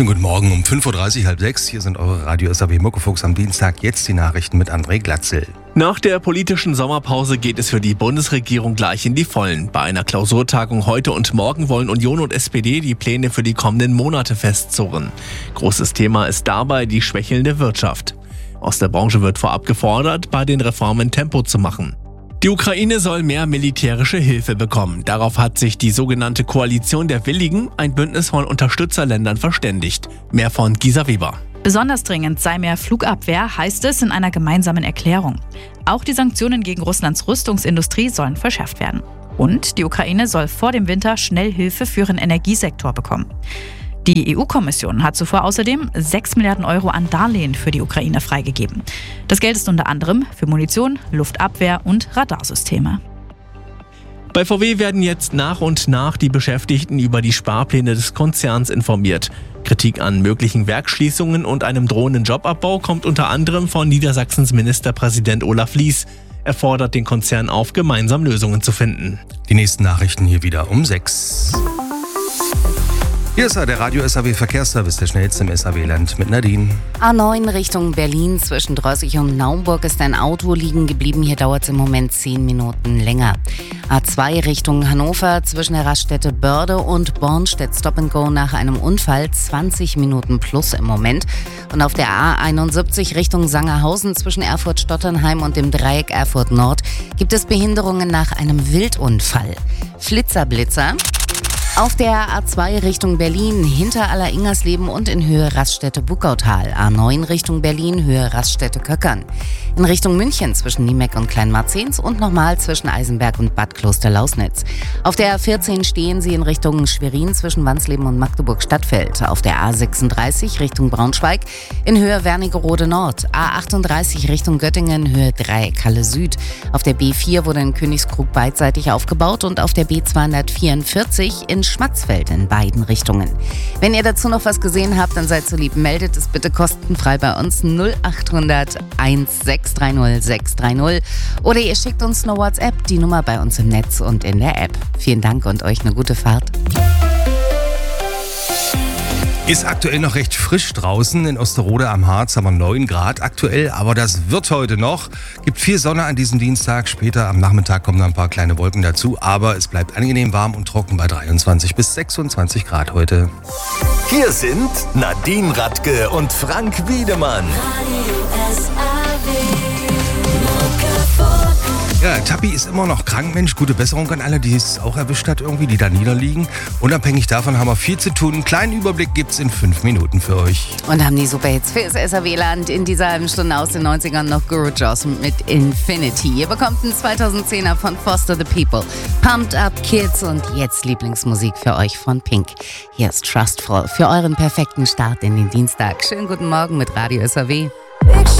Schönen guten Morgen um 5.30 Uhr, halb 6. Hier sind eure Radio SAW Muckefuchs am Dienstag. Jetzt die Nachrichten mit André Glatzel. Nach der politischen Sommerpause geht es für die Bundesregierung gleich in die Vollen. Bei einer Klausurtagung heute und morgen wollen Union und SPD die Pläne für die kommenden Monate festzurren. Großes Thema ist dabei die schwächelnde Wirtschaft. Aus der Branche wird vorab gefordert, bei den Reformen Tempo zu machen. Die Ukraine soll mehr militärische Hilfe bekommen. Darauf hat sich die sogenannte Koalition der Willigen, ein Bündnis von Unterstützerländern, verständigt. Mehr von Gisa Weber. Besonders dringend sei mehr Flugabwehr, heißt es in einer gemeinsamen Erklärung. Auch die Sanktionen gegen Russlands Rüstungsindustrie sollen verschärft werden. Und die Ukraine soll vor dem Winter schnell Hilfe für ihren Energiesektor bekommen. Die EU-Kommission hat zuvor außerdem 6 Milliarden Euro an Darlehen für die Ukraine freigegeben. Das Geld ist unter anderem für Munition, Luftabwehr und Radarsysteme. Bei VW werden jetzt nach und nach die Beschäftigten über die Sparpläne des Konzerns informiert. Kritik an möglichen Werksschließungen und einem drohenden Jobabbau kommt unter anderem von Niedersachsens Ministerpräsident Olaf Lies. Er fordert den Konzern auf, gemeinsam Lösungen zu finden. Die nächsten Nachrichten hier wieder um 6. Hier ist der Radio SAW Verkehrsservice, der schnellste im SAW-Land mit Nadine. A9 Richtung Berlin zwischen Drossig und Naumburg ist ein Auto liegen geblieben. Hier dauert es im Moment 10 Minuten länger. A2 Richtung Hannover zwischen der Raststätte Börde und Bornstedt Stop and Go nach einem Unfall 20 Minuten plus im Moment. Und auf der A71 Richtung Sangerhausen zwischen Erfurt-Stotternheim und dem Dreieck Erfurt Nord gibt es Behinderungen nach einem Wildunfall. Flitzer-Blitzer. Auf der A2 Richtung Berlin, hinter Aller-Ingersleben und in Höhe Raststätte Buckautal. A9 Richtung Berlin, Höhe Raststätte Köckern. In Richtung München zwischen Niemeck und Kleinmarzens und nochmal zwischen Eisenberg und Bad Kloster-Lausnitz. Auf der A14 stehen Sie in Richtung Schwerin zwischen Wansleben und Magdeburg-Stadtfeld. Auf der A36 Richtung Braunschweig in Höhe Wernigerode Nord. A38 Richtung Göttingen, Höhe Dreieck Halle Süd. Auf der B4 wurde in Königskrug beidseitig aufgebaut und auf der B244 in Schmatzfeld in beiden Richtungen. Wenn ihr dazu noch was gesehen habt, dann seid so lieb, meldet es bitte kostenfrei bei uns 0800 1630 630 oder ihr schickt uns eine WhatsApp, die Nummer bei uns im Netz und in der App. Vielen Dank und euch eine gute Fahrt. Ist aktuell noch recht frisch draußen. In Osterode am Harz haben wir 9 Grad aktuell, aber das wird heute noch. Gibt viel Sonne an diesem Dienstag. Später am Nachmittag kommen dann ein paar kleine Wolken dazu, aber es bleibt angenehm warm und trocken bei 23 bis 26 Grad heute. Hier sind Nadine Radke und Frank Wiedemann. Ja, Tappi ist immer noch krank, Mensch. Gute Besserung an alle, die es auch erwischt hat irgendwie, die da niederliegen. Unabhängig davon haben wir viel zu tun. Einen kleinen Überblick gibt's in 5 Minuten für euch. Und haben die Superhits fürs SAW-Land in dieser halben Stunde aus den 90ern noch Guru Joss mit Infinity. Ihr bekommt einen 2010er von Foster the People, Pumped Up Kids und jetzt Lieblingsmusik für euch von Pink. Hier ist Trustful für euren perfekten Start in den Dienstag. Schönen guten Morgen mit Radio SAW.